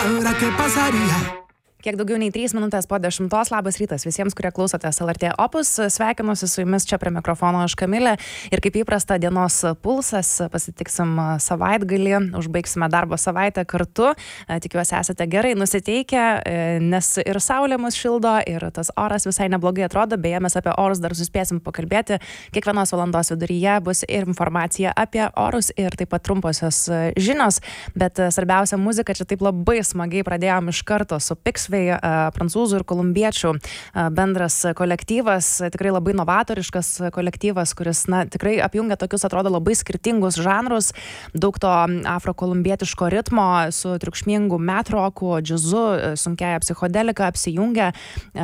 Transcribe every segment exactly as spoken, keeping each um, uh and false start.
Ahora qué pasaría. Kiek daugiau nei trys minutės po dešimtos. Labas rytas visiems, kurie klausotės L R T Opus. Sveikinuosi su jumis čia prie mikrofono aš Kamilė. Ir kaip įprasta dienos pulsas, pasitiksim savaitgalį, užbaigsime darbo savaitę kartu. Tikiuosi esate gerai nusiteikę, nes ir saulė mus šildo, ir tas oras visai neblogai atrodo. Beje, mes apie orus dar suspėsim pakalbėti. Kiekvienos valandos viduryje bus ir informacija apie orus, ir taip pat trumposios žinios. Bet svarbiausia muzika čia taip labai smagiai pradėjom iš karto su Piksvei, prancūzų ir kolumbiečių bendras kolektyvas, tikrai labai novatoriškas kolektyvas, kuris na, tikrai apjungia tokius, atrodo, labai skirtingus žanrus, daug to afrokolumbietiško ritmo su triukšmingu metroku, džiazu, sunkiaja psichodelika apsijungia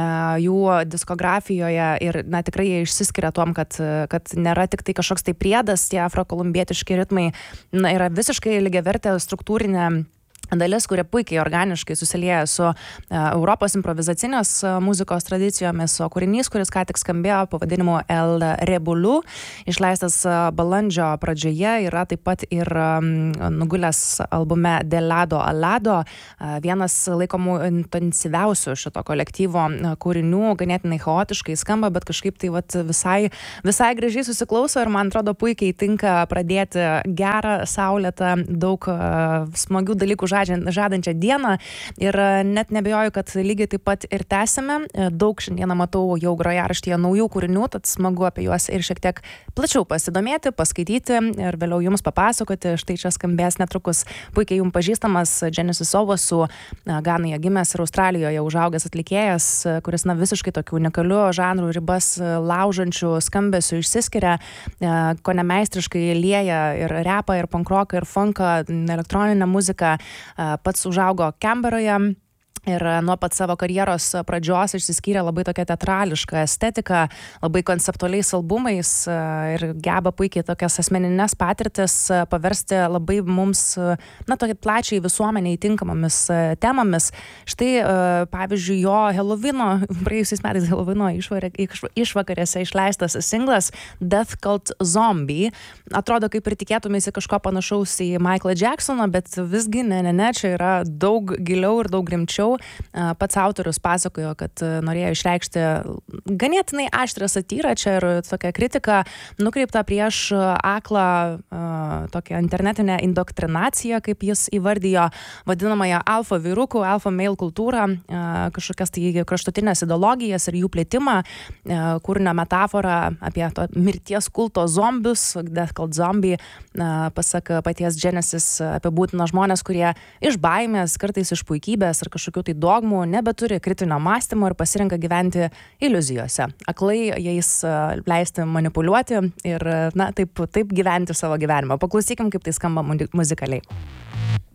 jų diskografijoje ir na, tikrai jie išsiskiria tuom, kad, kad nėra tik tai kažkoks tai priedas, tie afrokolumbietiški ritmai na, yra visiškai lygiavertė struktūrinė dalis, kurie puikiai organiškai susilieja su uh, Europos improvizacinės uh, muzikos tradicijomis, o kūrinys, kuris ką tik skambėjo pavadinimu El Rebulu, išleistas uh, balandžio pradžioje, yra taip pat ir um, nugulęs albume Delado Alado, uh, vienas laikomų intensyviausių šito kolektyvo uh, kūrinių, ganėtinai chaotiškai skamba, bet kažkaip tai vat, visai, visai gražiai susiklauso ir man atrodo puikiai tinka pradėti gerą, saulėtą, daug uh, smagių dalykų žadančią dieną ir net nebejoju, kad lygiai taip pat ir tęsime. Daug šiandieną matau jau grojaraštyje naujų kūrinių, tad smagu apie juos ir šiek tiek plačiau pasidomėti, paskaityti ir vėliau jums papasakoti. Štai čia skambės netrukus puikiai jums pažįstamas Genesis Owasu, Ganoje gimęs ir Australijoje užaugęs atlikėjas, kuris na, visiškai tokių unikalių žanrų ribas laužančių skambesių išsiskiria, kone meistriškai lieja ir repą, ir punkroką, ir funką, elektroninę muziką. Pats užaugo Kemberoje ir nuo pat savo karjeros pradžios išsiskyrė labai tokia teatrališka estetika, labai konceptualiais albumais ir geba puikiai tokias asmeninės patirtis paversti labai mums, na, tokia plačiai visuomeniai tinkamomis temomis. Štai, pavyzdžiui, jo Helovino, praėjusiais metais Helovino išvakarėse išleistas singlas Death Cult Zombie. Atrodo, kaip ir tikėtumėsi kažko panašaus į Michaelą Jacksoną, bet visgi ne, ne, ne, čia yra daug giliau ir daug rimčiau. Pats autorius pasakojo, kad norėjo išreikšti ganėtinai aštrią satyrą, čia ir tokia kritika nukreipta prieš aklą tokią internetinę indoktrinaciją, kaip jis įvardijo, vadinamąją alfa vyrukų, alfa male kultūrą, kažkokias tai kraštutinės ideologijas ir jų plėtimą, kūrinio metaforą apie to mirties kulto zombius, Death Cult Zombie, pasak paties Genesis, apibūdina žmonės, kurie iš baimės, kartais iš puikybės ar kažkokių tai dogmų nebeturi kritinio mąstymo ir pasirenka gyventi iliuzijose. Aklai jais leisti manipuliuoti ir na, taip, taip gyventi savo gyvenimą. Paklausykim, kaip tai skamba muzikaliai.